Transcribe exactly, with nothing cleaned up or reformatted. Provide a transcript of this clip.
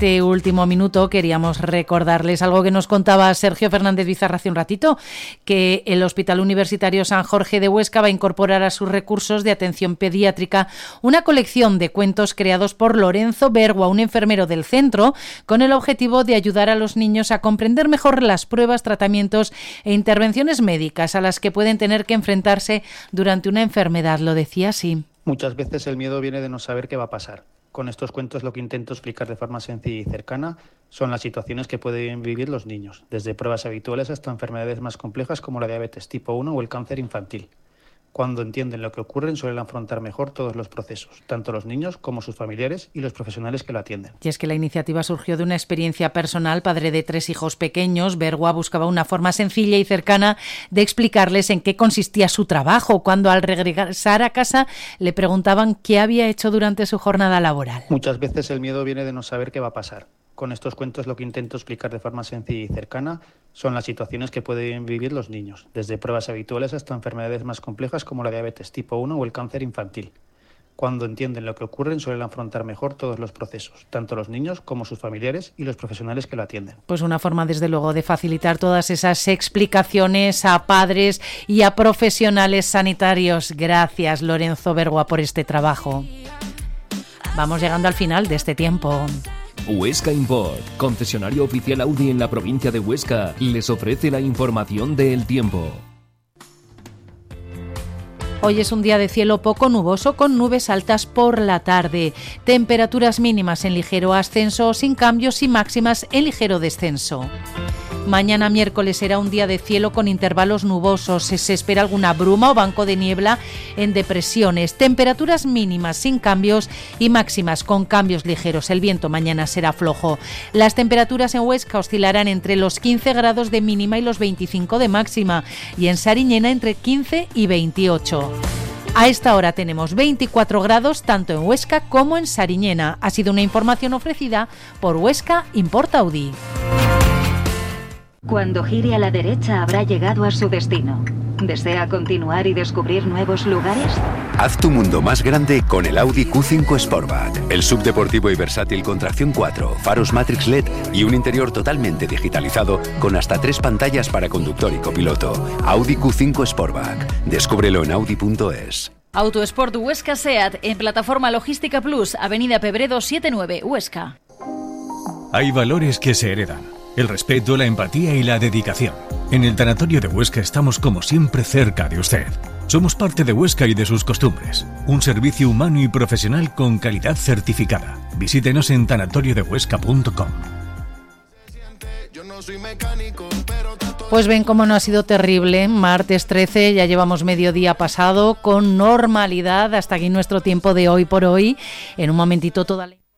este último minuto queríamos recordarles algo que nos contaba Sergio Fernández Bizarra hace un ratito, que el Hospital Universitario San Jorge de Huesca va a incorporar a sus recursos de atención pediátrica una colección de cuentos creados por Lorenzo Bergua, un enfermero del centro, con el objetivo de ayudar a los niños a comprender mejor las pruebas, tratamientos e intervenciones médicas a las que pueden tener que enfrentarse durante una enfermedad. Lo decía así. Muchas veces el miedo viene de no saber qué va a pasar. Con estos cuentos lo que intento explicar de forma sencilla y cercana son las situaciones que pueden vivir los niños, desde pruebas habituales hasta enfermedades más complejas como la diabetes tipo uno o el cáncer infantil. Cuando entienden lo que ocurre, suelen afrontar mejor todos los procesos, tanto los niños como sus familiares y los profesionales que lo atienden. Y es que la iniciativa surgió de una experiencia personal. Padre de tres hijos pequeños, Bergua buscaba una forma sencilla y cercana de explicarles en qué consistía su trabajo. Cuando al regresar a casa le preguntaban qué había hecho durante su jornada laboral. Muchas veces el miedo viene de no saber qué va a pasar. Con estos cuentos lo que intento explicar de forma sencilla y cercana son las situaciones que pueden vivir los niños, desde pruebas habituales hasta enfermedades más complejas como la diabetes tipo uno o el cáncer infantil. Cuando entienden lo que ocurre, suelen afrontar mejor todos los procesos, tanto los niños como sus familiares y los profesionales que lo atienden. Pues una forma, desde luego, de facilitar todas esas explicaciones a padres y a profesionales sanitarios. Gracias, Lorenzo Bergua, por este trabajo. Vamos llegando al final de este tiempo. Huesca Import, concesionario oficial Audi en la provincia de Huesca, les ofrece la información del tiempo. Hoy es un día de cielo poco nuboso con nubes altas por la tarde. Temperaturas mínimas en ligero ascenso, sin cambios, y máximas en ligero descenso. Mañana miércoles será un día de cielo con intervalos nubosos. Se espera alguna bruma o banco de niebla en depresiones. Temperaturas mínimas sin cambios y máximas con cambios ligeros. El viento mañana será flojo. Las temperaturas en Huesca oscilarán entre los quince grados de mínima y los veinticinco de máxima. Y en Sariñena entre quince y veintiocho. A esta hora tenemos veinticuatro grados tanto en Huesca como en Sariñena. Ha sido una información ofrecida por Huesca Import Audi. Cuando gire a la derecha habrá llegado a su destino. ¿Desea continuar y descubrir nuevos lugares? Haz tu mundo más grande con el Audi Q cinco Sportback. El subdeportivo y versátil con tracción cuatro, faros Matrix L E D y un interior totalmente digitalizado con hasta tres pantallas para conductor y copiloto. Audi Q cinco Sportback. Descúbrelo en audi punto es. Autosport Huesca SEAT en Plataforma Logística Plus, Avenida Pebredo setenta y nueve, Huesca. Hay valores que se heredan. El respeto, la empatía y la dedicación. En el Tanatorio de Huesca estamos como siempre cerca de usted. Somos parte de Huesca y de sus costumbres. Un servicio humano y profesional con calidad certificada. Visítenos en tanatorio de huesca punto com. Pues ven cómo no ha sido terrible. Martes trece, ya llevamos mediodía pasado con normalidad. Hasta aquí nuestro tiempo de hoy por hoy. En un momentito toda la...